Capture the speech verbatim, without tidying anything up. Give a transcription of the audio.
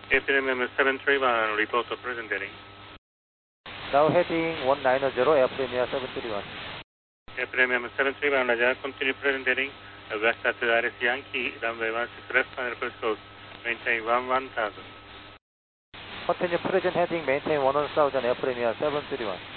Premium seven three one, report to present heading. Now heading one nine zero, Air Premier seven three one. Air Premium seven three one, Roger, continue present heading. West at the Iris Yankee, runway one six left, final approach course, maintain one one thousand. Continue present heading, maintain one one thousand, Air Premier seven three one.